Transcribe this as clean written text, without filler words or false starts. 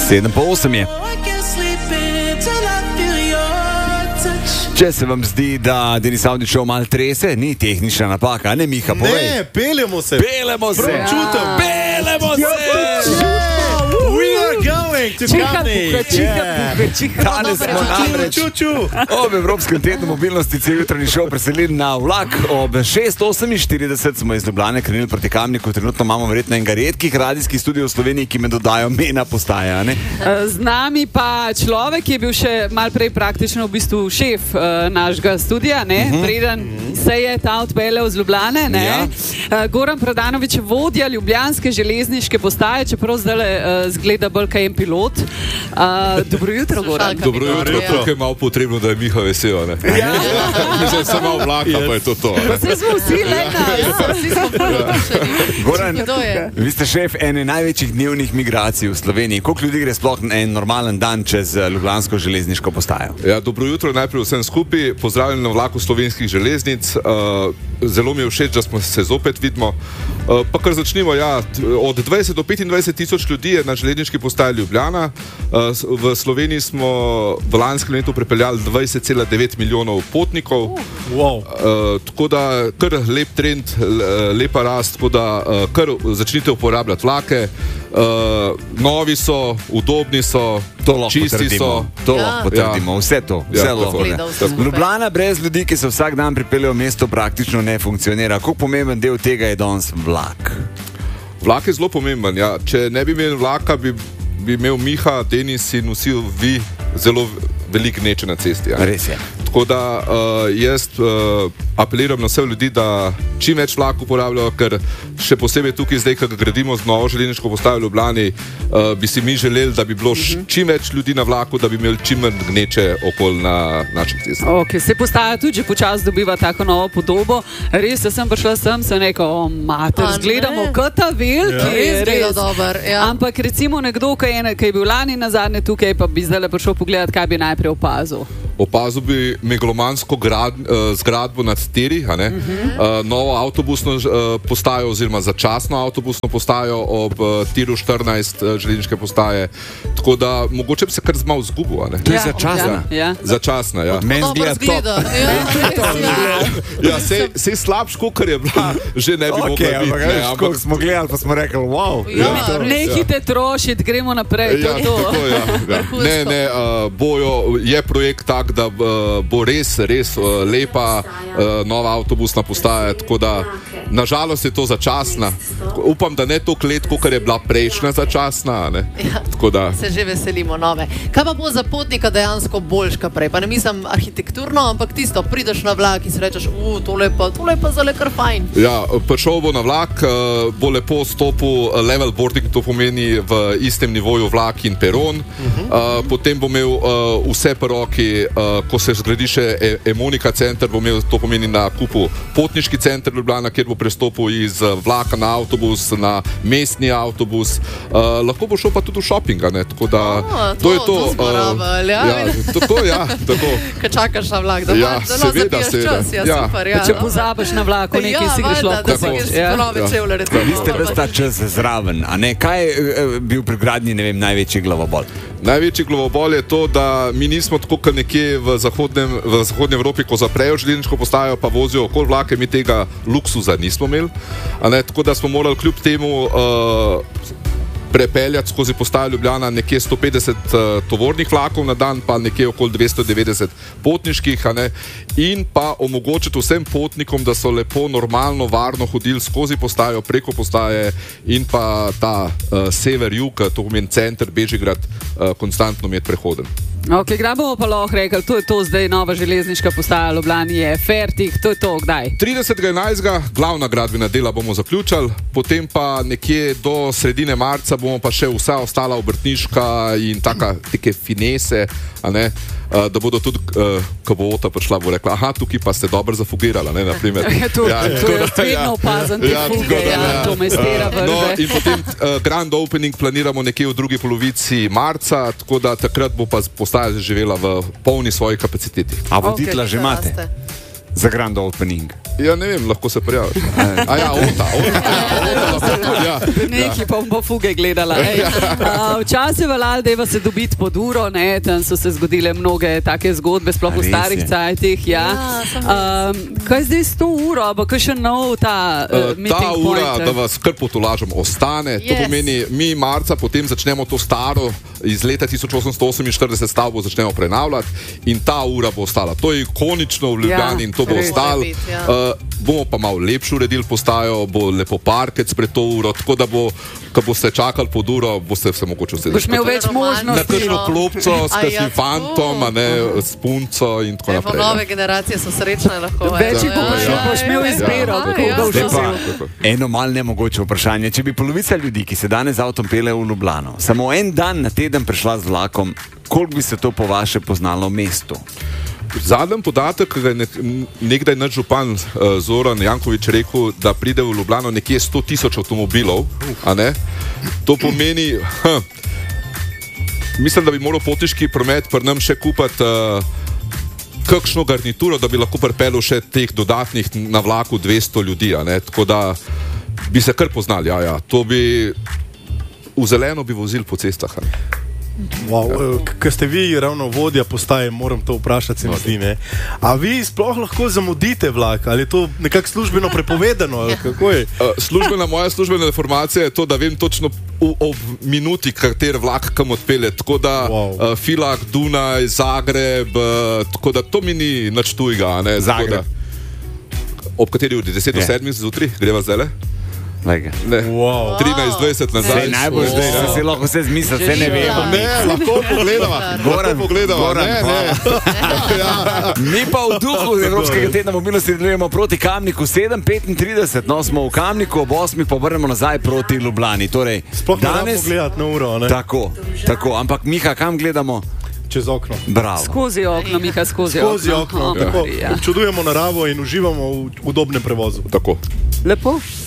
7:08 je. Če se vam zdi, da Denis Avdićev malo trese, ni tehnična napaka, ne Miha, povej. Ne, peljemo se. Peljemo se. Peljemo se. We are going to Kamnik. Danes smo namreč ob Evropskem tednu mobilnosti cel jutranji šov preselili na vlak. Ob 6:48 smo iz Ljubljane krenili proti Kamniku. Trenutno imamo verjetno enega redkih radijskih studijev v Sloveniji, ki me dodajo mena postaja. Ne? Z nami pa človek, ki je bil še mal prej praktično v bistvu šef našega studija, preden se je ta odpeljal z Ljubljane. Goran Pradanović je vodja ljubljanske železniške postaje, čeprav zdaj zgleda bolj kaj en pilot. Dobro jutro, Goran. Dobro jutro, tukaj je malo potrebno, da je Miha vesel. Zdaj sem malo vlaka, pa je to. Vse smo vsi vsi smo prvo vprašali. Goran, vi ste šef ene največjih dnevnih migracij v Sloveniji. Koliko ljudi gre sploh en normalen dan čez ljubljansko železniško postajo? Ja, dobro jutro, najprej vsem skupaj. Pozdravljeni na vlaku Slovenskih železnic. Zelo mi je všeč, da smo se zopet vidimo. Pa kar začnimo, od 20 do 25 tisoč ljudi je na železniški postaji Ljubljana. V Sloveniji smo v lanskem letu prepeljali 20,9 milijonov potnikov. Tako da kar lep trend, lepa rast, tako da kar začnite uporabljati vlake. Novi so, udobni so, čisti so. To lahko potrdimo, vse to. Ljubljana brez ljudi, ki se vsak dan pripeljejo v mesto, praktično ne funkcionira. Kako pomemben del tega je danes vlak? Vlak je zelo pomemben. Če ne bi imel vlaka, bi imel Miha, Denis in vsi vi zelo veliko gneče na cesti. Res je. Tako da jaz apeliram na vse ljudi, da čim več vlak uporabljajo, ker še posebej tukaj zdaj, ko gradimo z novo železniško postajo v Ljubljani, bi si mi želeli, da bi bilo čim več ljudi na vlaku, da bi imeli čim manj gneče okoli na naših cestah. Se postaja tudi že počasi dobiva tako novo podobo. Res, sem prišla sem rekel, mater, zgledamo kot ta veliki. Res. Ampak recimo nekdo, ki je bil lani nazadnje tukaj, pa bi zdaj prišel pogledati, kaj bi najprej opazil. Opazil bi megalomansko zgradbo nad tiri, novo avtobusno postajo oziroma začasno avtobusno postajo ob tiru 14 železniške postaje. Tako da mogoče bi se kar malo zgubil. To je začasna? Začasna, ja. Meni zgleda Sej slabš, kakor je bila, že ne bi mogla biti. Ampak smo gledali, pa smo rekli, wow. Nehite trošiti, gremo naprej. Je projekt tak, da bo res lepa nova avtobusna postaja, tako da nažalost je to začasna. Upam, da ne toliko let, kot je bila prejšnja začasna. Se že veselimo nove. Kaj pa bo za potnika dejansko boljška prej? Pa ne mislim arhitekturno, ampak tisto, prideš na vlak in si rečeš, tole pa zelo kar fajn. Ja, prišel bo na vlak, bo lepo stopil level boarding, to pomeni v istem nivoju vlak in peron. Potem bo imel vse po roki, ko se zgradi še Emonika center, bo imel, to pomeni na kupu potniški center Ljubljana, kjer bo prestopil iz vlaka na avtobus, na mestni avtobus. Lahko bo šel pa tudi v shopping, tako da to je to. Tako. Ko čakaš na vlak, da seveda. Super, Če pozabiš na vlaku, nekaj si greš lahko kupiti. Vi ste ves ta čas zraven, a ne? Kaj je bil pri gradnji, ne vem, največji glavobol? Največji glavobol je to, da mi nismo tako, kot nekje v zahodni Evropi, ko zaprejo železniško postajo, pa vozijo okoli vlake, mi tega luksuza nismo imeli. Tako da smo morali kljub temu prepeljati skozi postajo Ljubljana nekje 150 tovornih vlakov na dan, pa nekje okoli 290 potniških, in pa omogočiti vsem potnikom, da so lepo, normalno, varno hodili skozi postajo, preko postaje in pa ta sever-jug, to pomeni center, Bežigrad, konstantno imeti prehoden. Kdaj bomo pa lahko rekli, to je to zdaj nova železniška postaja Ljubljani je fertik, to je to, kdaj? 30.11. glavna gradbena dela bomo zaključali, potem pa nekje do sredine marca bomo pa še vsa ostala obrtniška in take finese, da bodo tudi, ko bo Ota prišla, bo rekla, tukaj pa ste dobro zafugirala, naprimer. To je vedno opazen, te fuge, to mestera vrže. In potem grand opening planiramo nekje v drugi polovici marca, tako da takrat bo pa postaja zaživela v polni svoji kapaciteti. A voditla že imate za grand opening? Ja, ne vem, lahko se prijaviš. Neki pa bo fuge gledala. Včasih je veljalo, da je se dobiti pod uro, ne? Tam so se zgodile mnoge take zgodbe, sploh v starih cajtih. Ja. Kaj zdaj s to uro, pa kaj še nov ta meeting point? Ta ura, da vas kar potolažem, ostane. To pomeni, mi marca potem začnemo to staro iz leta 1848 stavbo začnemo prenavljati in ta ura bo ostala. To je ikonično v Ljubljani in to bo ostalo. Bomo pa malo lepše uredili postajo, bo lepo parkec pred to uro, tako da bo, ko boste čakali pod uro, boste se mogoče vse začeli. Boš imel več možnosti. Na kakšno klopco, s kakšnim fantom, s punco in tako naprej. Nove generacije so srečne lahko. Več boš imel izbiro. Eno malo nemogoče vprašanje. Če bi polovica ljudi, ki se danes z avtom pele v Ljubljano, samo en dan na teden prišla z vlakom, koliko bi se to po vaše poznalo v mestu? Zadnji podatek, ki ga je nekdaj naš župan Zoran Janković rekel, da pride v Ljubljano nekje 100.000 avtomobilov. To pomeni, mislim, da bi moral potniški promet pri nam še kupiti kakšno garnituro, da bi lahko pripeljal še teh dodatnih na vlaku 200 ljudi. Tako da bi se kar poznali. To bi v zeleno bi vozili po cestah. Wow, ker ste vi ravno vodja postaje, moram to vprašati, se mi zdi, ne? A vi sploh lahko zamudite vlak? Ali je to nekako službeno prepovedano? Kako je? Moja službena informacija je to, da vem točno ob minuti, kater vlak kam odpelje. Tako da Filak, Dunaj, Zagreb, tako da to mi ni nič tujega. Zagreb. Ob kateri uri? 10:07 zjutraj? Greva zdajle? 13:20 nazaj. Sej najbolj zdaj, da se lahko vse zmisli, se ne vemo. Lahko pogledava. Mi pa v duhu Evropskega tedna mobilnosti delujemo proti Kamniku 7:35. No, smo v Kamniku, ob 8 pa vrnemo nazaj proti Ljubljani. Torej, sploh danes pogledati na uro, ne? Tako, ampak Miha, kam gledamo? Čez okno. Bravo. Skozi okno, Miha, skozi okno. Občudujemo naravo in uživamo v udobnem prevozu. Tako. Lepo.